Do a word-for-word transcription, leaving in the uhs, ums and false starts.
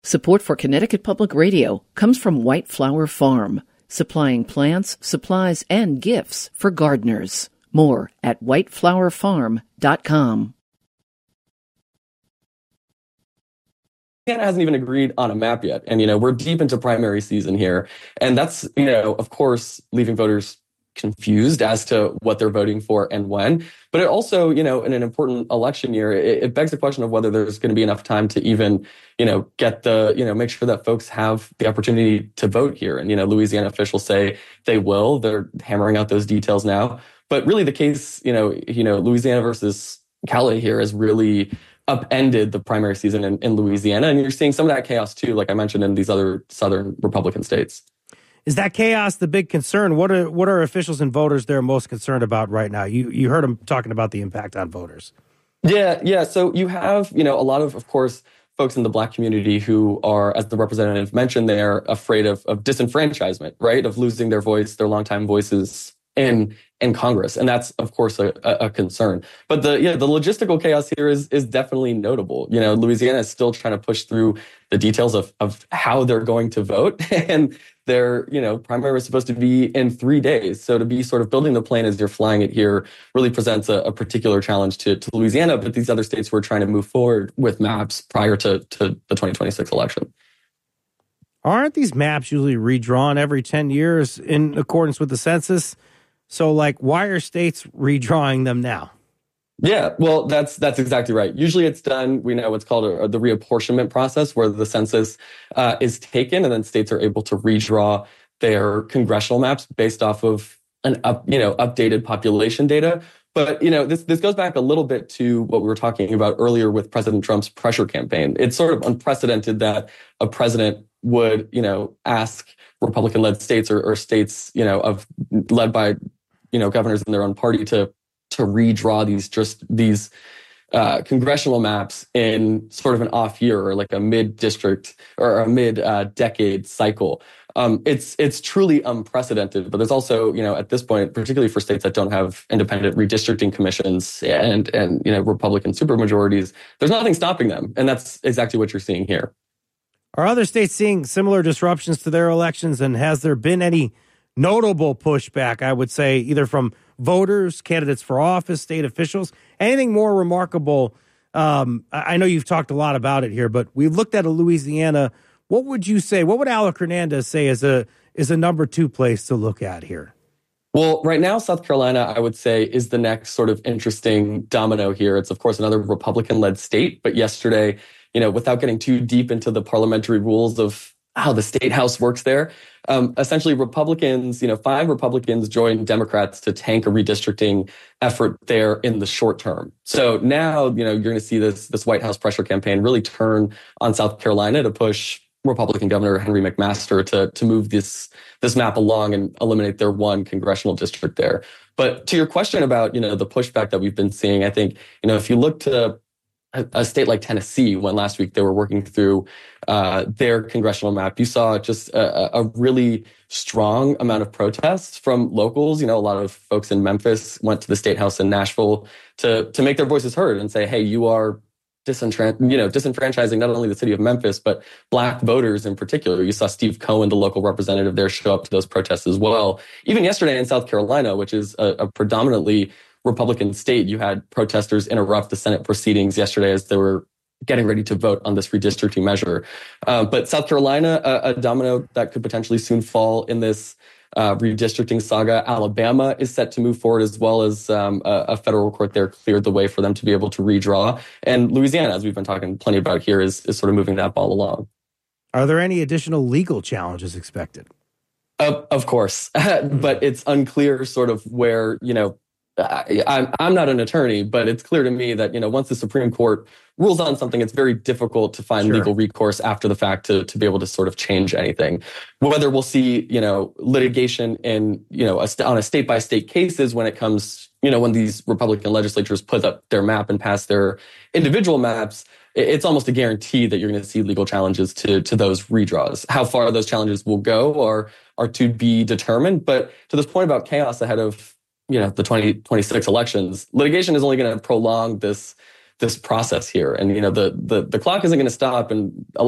Support for Connecticut Public Radio comes from White Flower Farm, supplying plants, supplies, and gifts for gardeners. More at white flower farm dot com. Indiana hasn't even agreed on a map yet. And, you know, we're deep into primary season here. And that's, you know, of course, leaving voters confused as to what they're voting for and when. But it also, you know, in an important election year, it, it begs the question of whether there's going to be enough time to even, you know, get the, you know, make sure that folks have the opportunity to vote here. And, you know, Louisiana officials say they will. They're hammering out those details now. But really the case, you know, you know, Louisiana versus Cali here has really upended the primary season in, in Louisiana. And you're seeing some of that chaos too, like I mentioned, in these other southern Republican states. Is that chaos the big concern? What are what are officials and voters there most concerned about right now? You you heard them talking about the impact on voters. Yeah, yeah. So you have, you know, a lot of, of course, folks in the Black community who are, as the representative mentioned, they're afraid of, of disenfranchisement, right? Of losing their voice, their longtime voices in in Congress. And that's, of course, a, a concern. But the yeah, the logistical chaos here is is definitely notable. You know, Louisiana is still trying to push through the details of, of how they're going to vote. And their, you know, primary was supposed to be in three days. So to be sort of building the plane as you're flying it here really presents a, a particular challenge to, to Louisiana. But these other states were trying to move forward with maps prior to, to the twenty twenty-six election. Aren't these maps usually redrawn every ten years in accordance with the census? So, like, why are states redrawing them now? Yeah, well, that's that's exactly right. Usually it's done, we know what's called a, the reapportionment process, where the census uh, is taken and then states are able to redraw their congressional maps based off of an up, you know, updated population data. But, you know, this this goes back a little bit to what we were talking about earlier with President Trump's pressure campaign. It's sort of unprecedented that a president would, you know, ask Republican-led states or, or states, you know, of led by, you know, governors in their own party to to redraw these just these uh, congressional maps in sort of an off year or like a mid district or a mid uh, decade cycle. Um, it's it's truly unprecedented. But there's also, you know, at this point, particularly for states that don't have independent redistricting commissions and and you know Republican supermajorities, there's nothing stopping them, and that's exactly what you're seeing here. Are other states seeing similar disruptions to their elections, and has there been any notable pushback, I would say, either from voters, candidates for office, state officials, anything more remarkable? Um, I know you've talked a lot about it here, but we've looked at a Louisiana. What would you say? What would Alec Hernandez say is a is a number two place to look at here? Well, right now, South Carolina, I would say, is the next sort of interesting domino here. It's, of course, another Republican-led state. But yesterday, you know, without getting too deep into the parliamentary rules of how the state house works there, um, essentially Republicans, you know, five Republicans joined Democrats to tank a redistricting effort there in the short term. So now, you know, you're going to see this this White House pressure campaign really turn on South Carolina to push Republican Governor Henry McMaster to to move this this map along and eliminate their one congressional district there. But to your question about, you know, the pushback that we've been seeing, I think, you know, if you look to a, a state like Tennessee, when last week they were working through uh, their congressional map, you saw just a, a really strong amount of protests from locals. You know, a lot of folks in Memphis went to the State House in Nashville to to make their voices heard and say, hey, you are Disenfran- you know, disenfranchising not only the city of Memphis, but Black voters in particular. You saw Steve Cohen, the local representative there, show up to those protests as well. Even yesterday in South Carolina, which is a, a predominantly Republican state, you had protesters interrupt the Senate proceedings yesterday as they were getting ready to vote on this redistricting measure. Uh, but South Carolina, a, a domino that could potentially soon fall in this Uh, redistricting saga. Alabama is set to move forward, as well as um, a, a federal court there cleared the way for them to be able to redraw. And Louisiana, as we've been talking plenty about here, is, is sort of moving that ball along. Are there any additional legal challenges expected? Uh, of course, but it's unclear sort of where, you know, I, I'm, I'm not an attorney, but it's clear to me that, you know, once the Supreme Court rules on something, it's very difficult to find Sure. legal recourse after the fact to, to be able to sort of change anything. Whether we'll see, you know, litigation in, you know, a st- on a state by state cases when it comes, you know, when these Republican legislatures put up their map and pass their individual maps, it's almost a guarantee that you're going to see legal challenges to, to those redraws. How far those challenges will go are, are to be determined. But to this point about chaos ahead of, you know, the twenty twenty-six elections, litigation is only going to prolong this this process here. And, you know, the the, the clock isn't going to stop. And